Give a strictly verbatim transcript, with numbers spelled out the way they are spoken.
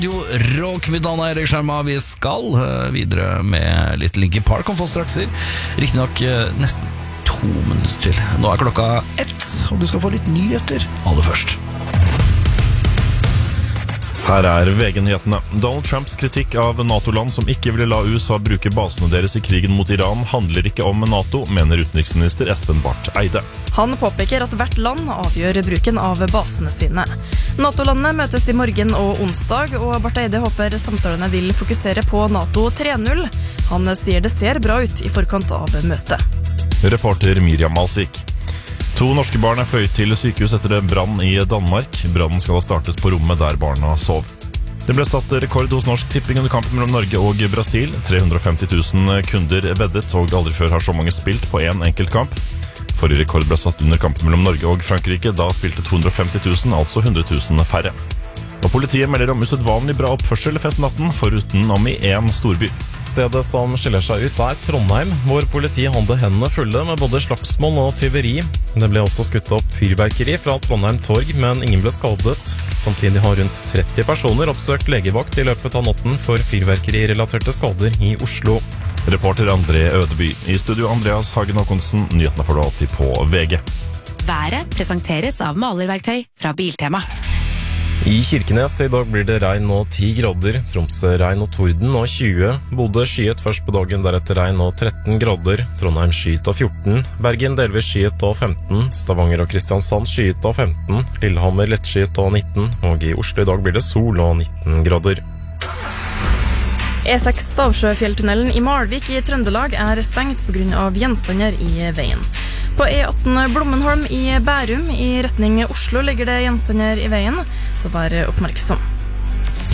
Jo, Rock med Dana Erik Skjerma. Vi skal uh, videre med litt Linkin Park om få strakser. Riktig nok uh, nesten to minutter til. Nå er klokka ett, og du skal få litt nyheter aller først. Her er V G-nyhetene. Donald Trumps kritikk av NATO-land som ikke ville la U S A bruke basene deres i krigen mot Iran handler ikke om NATO, mener utenriksminister Espen Barth Eide. Han påpeker at hvert land avgjør bruken av basene sine. NATO-landene møtes i morgen og onsdag, og Barth Eide håper samtalene vil fokusere på NATO tre null. Han sier det ser bra ut i forkant av møtet. Reporter Miriam Malsik. To norske barn er fløyet til sykehus etter en brann i Danmark. Brannen skal ha startet på rommet der barna sov. Det ble satt rekord hos Norsk Tipping under kampen mellom Norge og Brasil. tre hundre og femti tusen kunder veddet, og aldri før har så mange spilt på en enkelt kamp. Forrige rekord ble satt under kampen mellom Norge og Frankrike. Da spilte to hundre og femti tusen, altså hundre tusen færre. Og politiet melder om usedvanlig bra oppførsel festnatten, foruten om i én storby. Stedet som skiller seg ut er Trondheim, hvor politiet hadde hendene fulle med både slagsmål og tyveri. Det ble også skutt opp fyrverkeri fra Trondheim Torg, men ingen ble skadet. Samtidig har rundt tretti personer oppsøkt legevakt i løpet av natten for fyrverkerirelaterte skader i Oslo. Reporter André Ødeby. I studio Andreas Hagen Håkonsen. Nyhetene får du alltid på V G. Været presenteres av malerverktøy fra Biltema. I Kirkenes i dag blir det regn og ti grader, Tromsø regn og torden og tjue, Bodø skyet først på dagen, deretter regn og tretten grader, Trondheim skyet og fjorten, Bergen delvis skyet og femten, Stavanger og Kristiansand skyet og femten, Lillehammer lettskyet og nitten, og i Oslo i dag blir det sol og nitten grader. E seks Stavsjøfjelltunnelen i Malvik i Trøndelag er stengt på grunn av gjenstander i veien. På E atten Blommenholm i Bærum i retning Oslo ligger det gjenstander i veien, så vær oppmerksom.